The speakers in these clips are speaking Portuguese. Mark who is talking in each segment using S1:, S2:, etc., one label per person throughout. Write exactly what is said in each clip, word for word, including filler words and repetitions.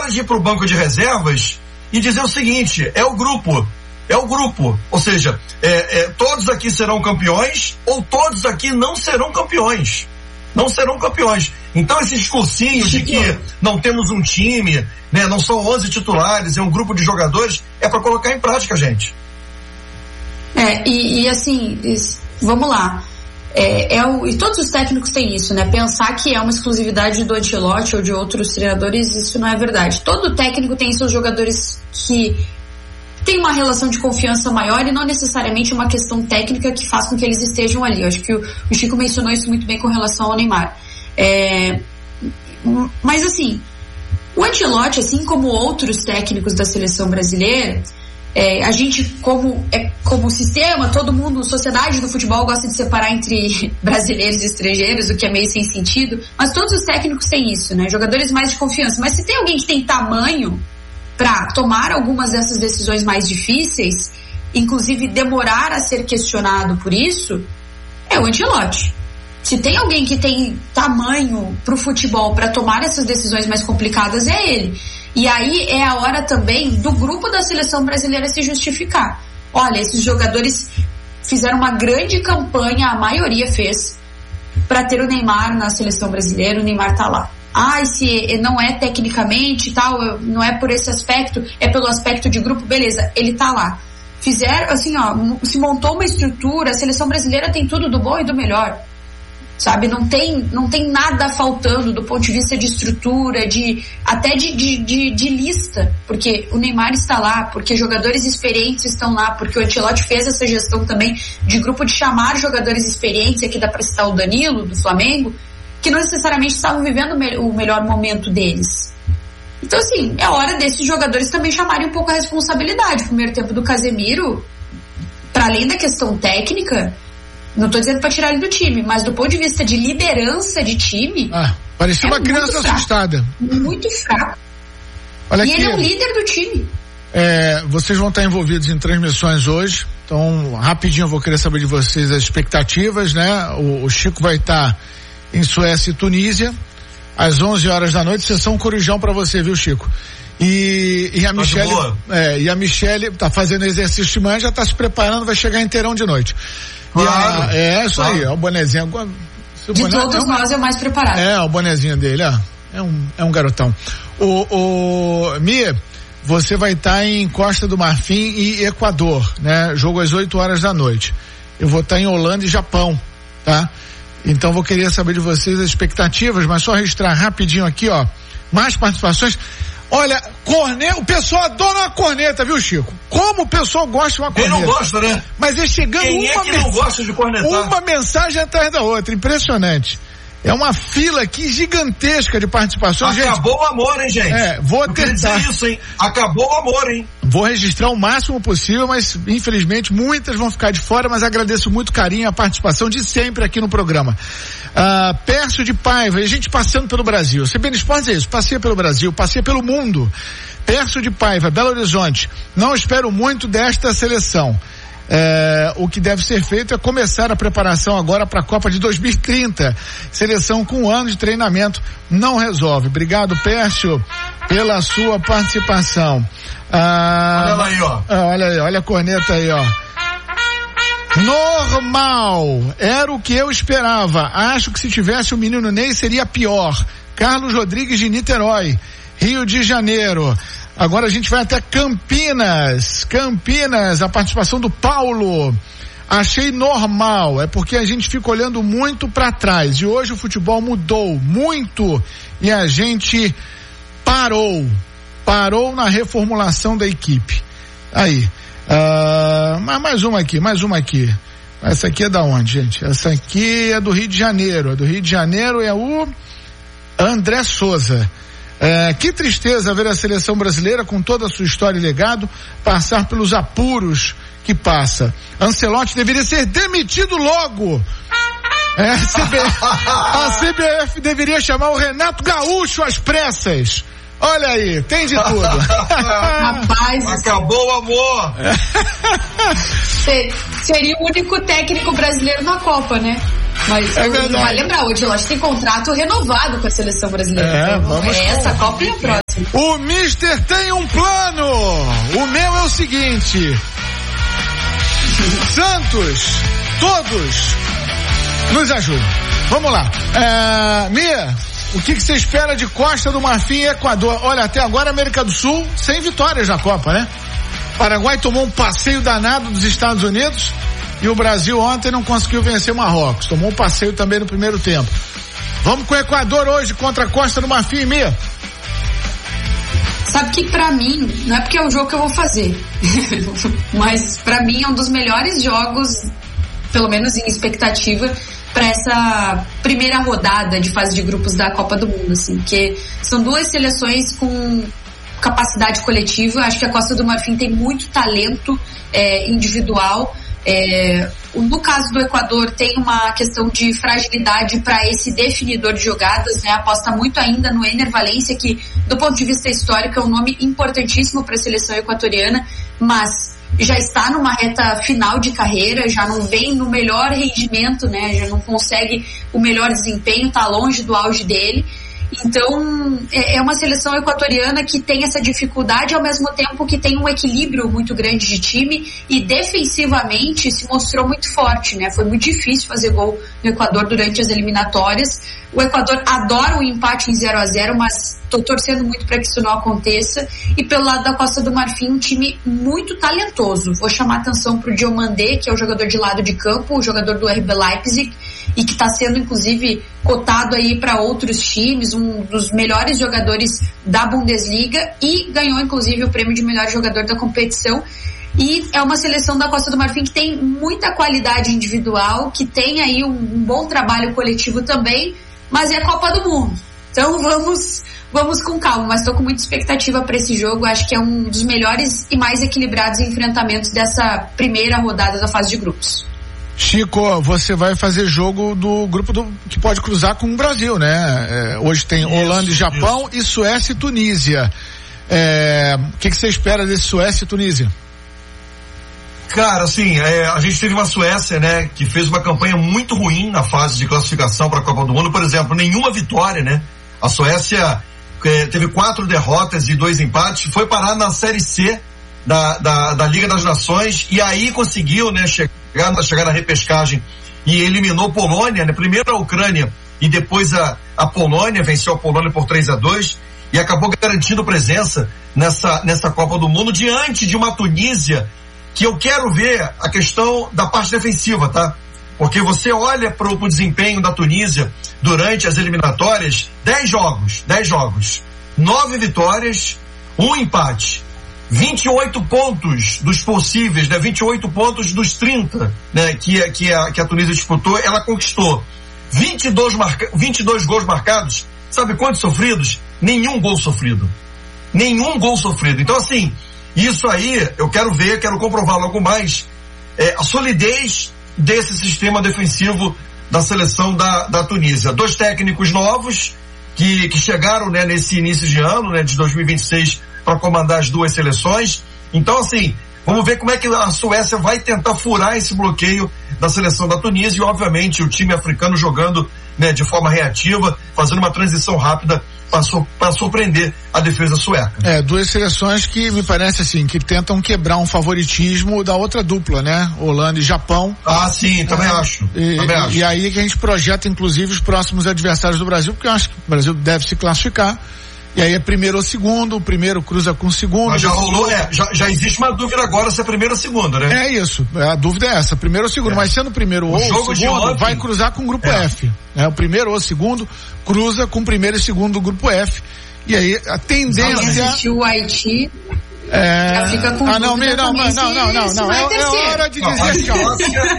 S1: hora de ir para o banco de reservas e dizer o seguinte: é o grupo, é o grupo, ou seja, é, é, todos aqui serão campeões ou todos aqui não serão campeões, não serão campeões. Então esse discursinho de que não temos um time, né, não são onze titulares, é um grupo de jogadores, é para colocar em prática, gente.
S2: É, e, e assim, vamos lá. É, é o, e todos os técnicos têm isso, né? Pensar que é uma exclusividade do Ancelotti ou de outros treinadores, isso não é verdade. Todo técnico tem seus jogadores que tem uma relação de confiança maior e não necessariamente uma questão técnica que faz com que eles estejam ali. Eu acho que o, o Chico mencionou isso muito bem com relação ao Neymar. É, mas assim, o Ancelotti, assim como outros técnicos da seleção brasileira, É, a gente, como, é, como sistema, todo mundo, sociedade do futebol gosta de separar entre brasileiros e estrangeiros, o que é meio sem sentido, mas todos os técnicos têm isso, né? Jogadores mais de confiança. Mas se tem alguém que tem tamanho para tomar algumas dessas decisões mais difíceis, inclusive demorar a ser questionado por isso, é o Ancelotti. Se tem alguém que tem tamanho pro futebol para tomar essas decisões mais complicadas, é ele. E aí é a hora também do grupo da seleção brasileira se justificar. Olha, esses jogadores fizeram uma grande campanha, a maioria fez, para ter o Neymar na seleção brasileira, o Neymar tá lá. Ah, se não é tecnicamente e tal, não é por esse aspecto, é pelo aspecto de grupo, beleza, ele tá lá. Fizeram, assim, ó, se montou uma estrutura, a seleção brasileira tem tudo do bom e do melhor. Sabe, não tem, não tem nada faltando do ponto de vista de estrutura, de, até de, de, de, de lista, porque o Neymar está lá, porque jogadores experientes estão lá, porque o Ancelotti fez essa gestão também de grupo de chamar jogadores experientes, aqui dá para citar o Danilo, do Flamengo, que não necessariamente estavam vivendo o melhor momento deles. Então, assim, é hora desses jogadores também chamarem um pouco a responsabilidade. O primeiro tempo do Casemiro, para além da questão técnica, não tô dizendo pra tirar ele do time, mas do ponto de vista de liderança de time...
S3: Ah, parecia é uma criança assustada.
S2: Muito fraco.
S3: Olha
S2: e
S3: aqui,
S2: ele é o líder do time.
S3: É, vocês vão estar envolvidos em transmissões hoje, então rapidinho eu vou querer saber de vocês as expectativas, né? O, o Chico vai estar em Suécia e Tunísia, às onze horas da noite, sessão Corujão pra você, viu, Chico? E, e a Michele, é, e a Michele tá fazendo exercício de manhã, já tá se preparando, vai chegar inteirão de noite.
S1: Claro,
S3: a, é isso
S1: claro.
S3: aí, é o bonezinho.
S2: De boné, todos é um, nós é o mais preparado.
S3: É, o bonezinho dele, ó. É um, é um garotão. O, o Mia, você vai estar tá em Costa do Marfim e Equador, né? Jogo às oito horas da noite. Eu vou estar tá em Holanda e Japão, tá? Então vou querer saber de vocês as expectativas, mas só registrar rapidinho aqui, ó. Mais participações. Olha, corneta, o pessoal adora uma corneta, viu, Chico? Como o pessoal gosta de uma corneta.
S1: Quem não gosta, né?
S3: Mas é chegando
S1: Quem
S3: uma
S1: é que não gosta de cornetar?
S3: Uma mensagem atrás da outra, impressionante. É uma fila aqui gigantesca de participações.
S1: Acabou gente, o amor, hein, gente?
S3: É, vou
S1: não
S3: tentar.
S1: Dizer isso, hein? Acabou o amor, hein?
S3: Vou registrar o máximo possível, mas infelizmente muitas vão ficar de fora, mas agradeço muito o carinho, a participação de sempre aqui no programa. Ah, Pércio de Paiva, e a gente passando pelo Brasil. C B N Esportes é isso, passei pelo Brasil, passei pelo mundo. Pércio de Paiva, Belo Horizonte. Não espero muito desta seleção. É, o que deve ser feito é começar a preparação agora para a Copa de dois mil e trinta. Seleção com um ano de treinamento não resolve. Obrigado, Pércio, pela sua participação. Ah,
S1: olha lá aí, ó.
S3: Olha aí, olha a corneta aí, ó. Normal, era o que eu esperava. Acho que se tivesse o menino Ney seria pior. Carlos Rodrigues de Niterói, Rio de Janeiro. Agora a gente vai até Campinas. Campinas, a participação do Paulo. Achei normal, é porque a gente fica olhando muito para trás. E hoje o futebol mudou muito e a gente parou. Parou na reformulação da equipe. Aí. Uh, mais uma aqui, mais uma aqui. Essa aqui é da onde, gente? Essa aqui é do Rio de Janeiro. A do Rio de Janeiro é o André Souza. É, que tristeza ver a seleção brasileira, com toda a sua história e legado, passar pelos apuros que passa. Ancelotti deveria ser demitido logo. É, a, C B F, a C B F deveria chamar o Renato Gaúcho às pressas. Olha aí, tem de tudo.
S2: Rapaz,
S1: acabou o amor.
S2: Seria o único técnico brasileiro na Copa, né? Mas
S3: é
S2: vai lembrar, o Ancelotti tem contrato renovado com a seleção brasileira.
S3: É,
S2: então,
S3: vamos
S2: é essa Copa e a próxima.
S3: O Mister tem um plano. O meu é o seguinte: Santos, todos nos ajudem. Vamos lá. É, Mia, o que, que você espera de Costa do Marfim e Equador? Olha, até agora América do Sul sem vitórias na Copa, né? Paraguai tomou um passeio danado dos Estados Unidos e o Brasil ontem não conseguiu vencer o Marrocos. Tomou um passeio também no primeiro tempo. Vamos com o Equador hoje contra a Costa do Marfim, Mia.
S2: Sabe que pra mim, não é porque é o jogo que eu vou fazer, mas pra mim é um dos melhores jogos, pelo menos em expectativa, para essa primeira rodada de fase de grupos da Copa do Mundo, assim, porque são duas seleções com capacidade coletiva. Acho que a Costa do Marfim tem muito talento é, individual. É, no caso do Equador tem uma questão de fragilidade para esse definidor de jogadas, né? Aposta muito ainda no Ener Valencia, que do ponto de vista histórico é um nome importantíssimo para a seleção equatoriana, mas já está numa reta final de carreira, já não vem no melhor rendimento, né? Já não consegue o melhor desempenho, está longe do auge dele. Então, é uma seleção equatoriana que tem essa dificuldade, ao mesmo tempo que tem um equilíbrio muito grande de time e defensivamente se mostrou muito forte, né? Foi muito difícil fazer gol no Equador durante as eliminatórias. O Equador adora o empate em zero a zero, mas estou torcendo muito para que isso não aconteça. E pelo lado da Costa do Marfim, um time muito talentoso. Vou chamar a atenção para o Diomandé, que é o jogador de lado de campo, o jogador do R B Leipzig, e que está sendo inclusive cotado aí para outros times, um dos melhores jogadores da Bundesliga, e ganhou inclusive o prêmio de melhor jogador da competição. E é uma seleção da Costa do Marfim que tem muita qualidade individual, que tem aí um, um bom trabalho coletivo também, mas é a Copa do Mundo. Então vamos, vamos com calma, mas estou com muita expectativa para esse jogo. Acho que é um dos melhores e mais equilibrados enfrentamentos dessa primeira rodada da fase de grupos.
S3: Chico, você vai fazer jogo do grupo do, que pode cruzar com o Brasil, né? É, hoje tem isso, Holanda e Japão, isso. E Suécia e Tunísia. É, o que, que você espera desse Suécia e Tunísia?
S1: Cara, assim, é, a gente teve uma Suécia, né, que fez uma campanha muito ruim na fase de classificação para a Copa do Mundo. Por exemplo, nenhuma vitória, né? A Suécia é, teve quatro derrotas e dois empates, foi parar na Série C da, da, da Liga das Nações, e aí conseguiu, né, chegar, chegar na repescagem e eliminou Polônia, né? Primeiro a Ucrânia e depois a, a Polônia, venceu a Polônia por três a dois e acabou garantindo presença nessa, nessa Copa do Mundo diante de uma Tunísia que eu quero ver a questão da parte defensiva, tá? Porque você olha para o desempenho da Tunísia durante as eliminatórias, dez jogos, dez jogos, nove vitórias, um empate, vinte e oito pontos dos possíveis, né? vinte e oito pontos dos trinta, né? Que, que, a, que a Tunísia disputou, ela conquistou vinte e dois, marca, vinte e dois gols marcados. Sabe quantos sofridos? Nenhum gol sofrido. Nenhum gol sofrido. Então, assim, isso aí eu quero ver, quero comprovar logo mais é, a solidez desse sistema defensivo da seleção da, da Tunísia. Dois técnicos novos que, que chegaram, né, nesse início de ano, né, de dois mil e vinte e seis, para comandar as duas seleções. Então, assim, vamos ver como é que a Suécia vai tentar furar esse bloqueio da seleção da Tunísia e, obviamente, o time africano jogando, né, de forma reativa, fazendo uma transição rápida para surpreender a defesa sueca.
S3: É, duas seleções que me parece assim, que tentam quebrar um favoritismo da outra dupla, né? Holanda e Japão.
S1: Ah, sim, também é, acho.
S3: E,
S1: também acho.
S3: E aí que a gente projeta, inclusive, os próximos adversários do Brasil, porque eu acho que o Brasil deve se classificar. E aí é primeiro ou segundo, o primeiro cruza com o segundo.
S1: Mas já rolou, é, já, já existe uma dúvida agora se é primeiro ou segundo, né?
S3: É isso, a dúvida é essa, primeiro ou segundo, é. Mas sendo primeiro o ou o segundo, ontem, vai cruzar com o grupo é. F. Né? O primeiro ou o segundo cruza com o primeiro e segundo do grupo F. E aí a tendência...
S2: Assistiu o Haiti...
S3: É...
S2: Já fica com
S3: ah, não, não, não, não, não, não, não. É, é hora de dizer tchau.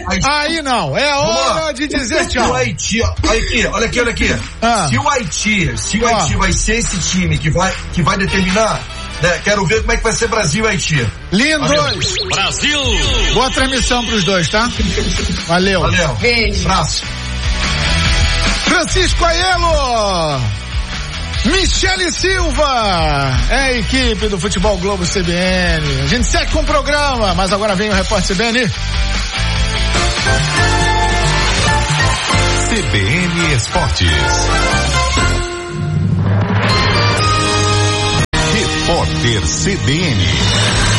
S3: Aí não, é hora de dizer tchau.
S1: O Haiti, olha aqui, olha aqui, olha aqui. Ah. Se o Haiti, se o Haiti ah. vai ser esse time que vai, que vai determinar, né? Quero ver como é que vai ser Brasil e Haiti.
S3: Lindos!
S4: Brasil!
S3: Boa transmissão pros dois, tá? Valeu.
S1: Valeu.
S2: Beijo.
S1: Abraço.
S3: Francisco Aiello! Michele Silva, é a equipe do Futebol Globo C B N. A gente segue com o programa, mas agora vem o repórter C B N.
S4: C B N Esportes. Repórter C B N.